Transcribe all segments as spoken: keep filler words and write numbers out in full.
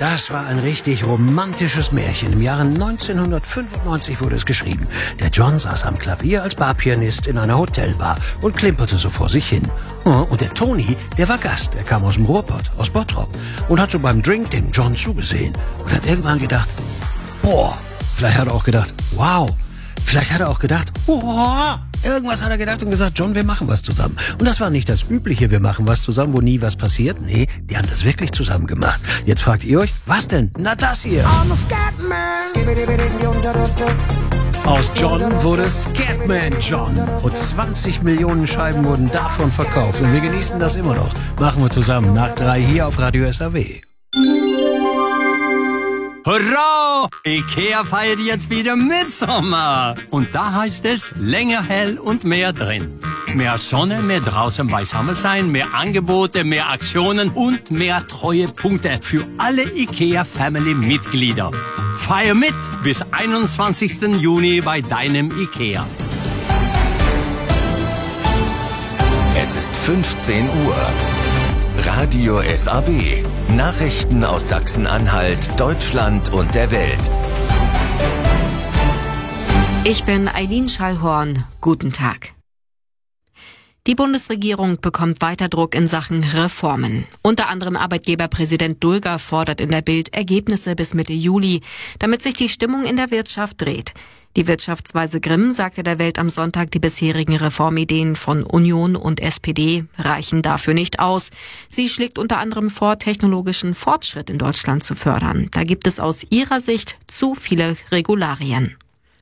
Das war ein richtig romantisches Märchen. Im Jahre neunzehnhundertfünfundneunzig wurde es geschrieben. Der John saß am Klavier als Barpianist in einer Hotelbar und klimperte so vor sich hin. Und der Tony, der war Gast. Er kam aus dem Ruhrpott, aus Bottrop und hat so beim Drink dem John zugesehen und hat irgendwann gedacht, boah, vielleicht hat er auch gedacht, wow, vielleicht hat er auch gedacht, boah, irgendwas hat er gedacht und gesagt, John, wir machen was zusammen. Und das war nicht das Übliche, wir machen was zusammen, wo nie was passiert. Nee, die haben das wirklich zusammen gemacht. Jetzt fragt ihr euch, was denn? Na das hier. Aus John wurde Scatman John. Und zwanzig Millionen Scheiben wurden davon verkauft. Und wir genießen das immer noch. Machen wir zusammen nach drei hier auf Radio S A W. Hurra! Ikea feiert jetzt wieder Mitsommer. Und da heißt es länger hell und mehr drin. Mehr Sonne, mehr draußen beisammen sein, mehr Angebote, mehr Aktionen und mehr Treuepunkte für alle Ikea-Family-Mitglieder. Feier mit bis einundzwanzigsten Juni bei deinem Ikea. Es ist fünfzehn Uhr. Radio S A W. Nachrichten aus Sachsen-Anhalt, Deutschland und der Welt. Ich bin Eileen Schallhorn. Guten Tag. Die Bundesregierung bekommt weiter Druck in Sachen Reformen. Unter anderem Arbeitgeberpräsident Dulger fordert in der Bild Ergebnisse bis Mitte Juli, damit sich die Stimmung in der Wirtschaft dreht. Die Wirtschaftsweise Grimm sagte der Welt am Sonntag, die bisherigen Reformideen von Union und S P D reichen dafür nicht aus. Sie schlägt unter anderem vor, technologischen Fortschritt in Deutschland zu fördern. Da gibt es aus ihrer Sicht zu viele Regularien.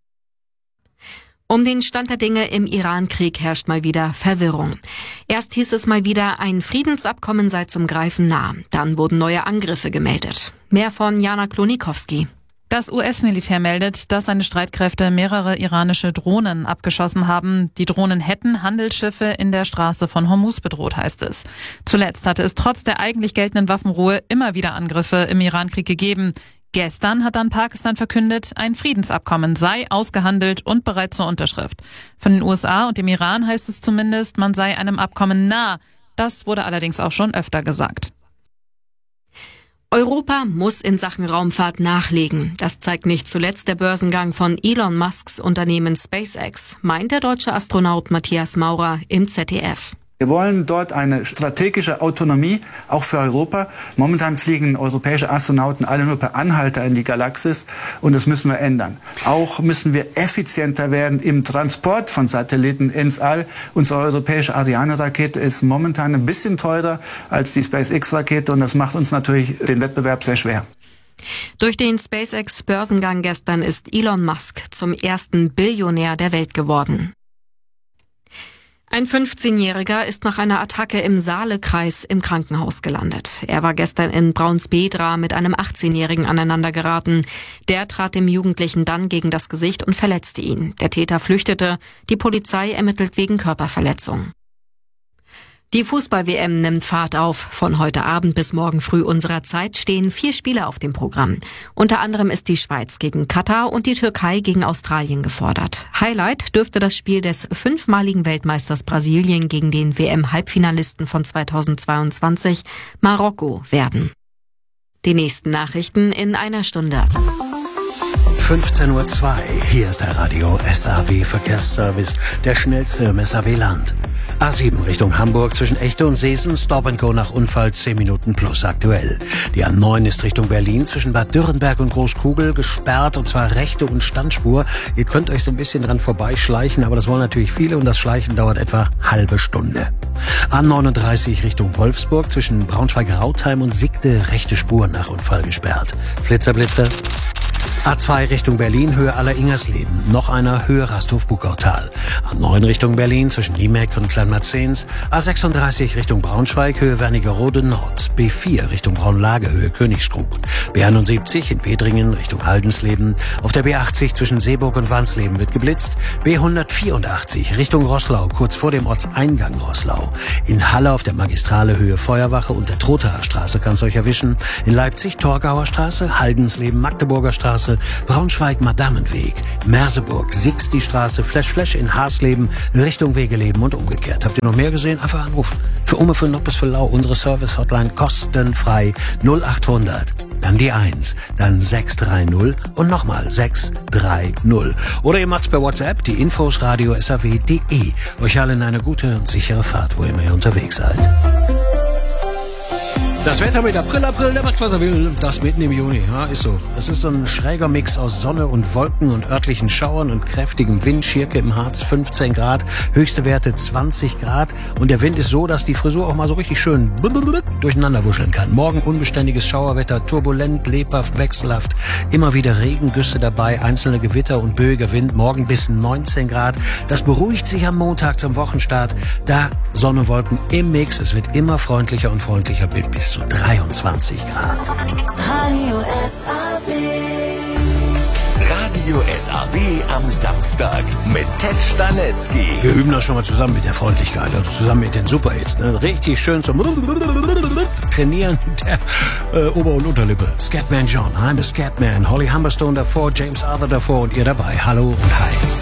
Um den Stand der Dinge im Iran-Krieg herrscht mal wieder Verwirrung. Erst hieß es mal wieder, ein Friedensabkommen sei zum Greifen nah. Dann wurden neue Angriffe gemeldet. Mehr von Jana Klonikowski. Das U S-Militär meldet, dass seine Streitkräfte mehrere iranische Drohnen abgeschossen haben. Die Drohnen hätten Handelsschiffe in der Straße von Hormuz bedroht, heißt es. Zuletzt hatte es trotz der eigentlich geltenden Waffenruhe immer wieder Angriffe im Iran-Krieg gegeben. Gestern hat dann Pakistan verkündet, ein Friedensabkommen sei ausgehandelt und bereit zur Unterschrift. Von den U S A und dem Iran heißt es zumindest, man sei einem Abkommen nah. Das wurde allerdings auch schon öfter gesagt. Europa muss in Sachen Raumfahrt nachlegen. Das zeigt nicht zuletzt der Börsengang von Elon Musks Unternehmen SpaceX, meint der deutsche Astronaut Matthias Maurer im Z D F. Wir wollen dort eine strategische Autonomie, auch für Europa. Momentan fliegen europäische Astronauten alle nur per Anhalter in die Galaxis und das müssen wir ändern. Auch müssen wir effizienter werden im Transport von Satelliten ins All. Unsere europäische Ariane-Rakete ist momentan ein bisschen teurer als die SpaceX-Rakete und das macht uns natürlich den Wettbewerb sehr schwer. Durch den SpaceX-Börsengang gestern ist Elon Musk zum ersten Billionär der Welt geworden. Ein fünfzehnjähriger ist nach einer Attacke im Saale-Kreis im Krankenhaus gelandet. Er war gestern in Braunsbedra mit einem achtzehnjährigen aneinander geraten. Der trat dem Jugendlichen dann gegen das Gesicht und verletzte ihn. Der Täter flüchtete. Die Polizei ermittelt wegen Körperverletzung. Die Fußball-W M nimmt Fahrt auf. Von heute Abend bis morgen früh unserer Zeit stehen vier Spiele auf dem Programm. Unter anderem ist die Schweiz gegen Katar und die Türkei gegen Australien gefordert. Highlight dürfte das Spiel des fünfmaligen Weltmeisters Brasilien gegen den W M-Halbfinalisten von zweitausendzweiundzwanzig, Marokko, werden. Die nächsten Nachrichten in einer Stunde. fünfzehn Uhr zwei. Hier ist der Radio S A W Verkehrsservice, der schnellste im S A W-Land. A sieben Richtung Hamburg zwischen Echte und Seesen, Stop and Go nach Unfall zehn Minuten plus aktuell. Die A neun ist Richtung Berlin zwischen Bad Dürrenberg und Großkugel gesperrt und zwar rechte und Standspur. Ihr könnt euch so ein bisschen dran vorbeischleichen, aber das wollen natürlich viele und das Schleichen dauert etwa halbe Stunde. A neununddreißig Richtung Wolfsburg zwischen Braunschweig-Rautheim und Siegde rechte Spur nach Unfall gesperrt. Flitzer, Blitzer. A zwei Richtung Berlin, Höhe Aller-Ingersleben. Noch einer, Höhe Rasthof-Bukautal. A neun Richtung Berlin, zwischen Niemek und Kleinmarzens. A sechsunddreißig Richtung Braunschweig, Höhe Wernigerode Nord. B vier Richtung Braunlage, Höhe Königskrug. B einundsiebzig in Pedringen, Richtung Haldensleben. Auf der B achtzig zwischen Seeburg und Wansleben wird geblitzt. B hundertvierundachtzig Richtung Roßlau, kurz vor dem Ortseingang Roßlau. In Halle auf der Magistrale, Höhe Feuerwache und der Trothaer Straße kann's euch erwischen. In Leipzig, Torgauer Straße, Haldensleben, Magdeburger Straße, Braunschweig-Madamenweg, Merseburg, Sixti-Straße, Flash-Flash in Haarsleben, Richtung Wegeleben und umgekehrt. Habt ihr noch mehr gesehen? Einfach anrufen. Für Umme, für Noppes, für Lau, unsere Service-Hotline kostenfrei null achthundert dann die eins, dann sechs drei null und nochmal sechs drei null. Oder ihr macht's per WhatsApp, die Infos radio s a w punkt d e. Euch allen eine gute und sichere Fahrt, wo immer ihr unterwegs seid. Das Wetter mit April, April, der macht, was er will. Das mitten im Juni, ja, ist so. Es ist so ein schräger Mix aus Sonne und Wolken und örtlichen Schauern und kräftigem Wind. Schirke im Harz fünfzehn Grad, höchste Werte zwanzig Grad. Und der Wind ist so, dass die Frisur auch mal so richtig schön durcheinander wuscheln kann. Morgen unbeständiges Schauerwetter, turbulent, lebhaft, wechselhaft. Immer wieder Regengüsse dabei, einzelne Gewitter und böiger Wind. Morgen bis neunzehn Grad. Das beruhigt sich am Montag zum Wochenstart. Da Sonne und Wolken im Mix. Es wird immer freundlicher und freundlicher bis zu dreiundzwanzig Grad. Radio S A W. Radio S A W am Samstag mit Ted Stanetzky. Wir üben das schon mal zusammen mit der Freundlichkeit, also zusammen mit den Superhits. Ne? Richtig schön zum Trainieren der äh, Ober- und Unterlippe. Scatman John, I'm a Scatman. Holly Humberstone davor, James Arthur davor und ihr dabei. Hallo und hi.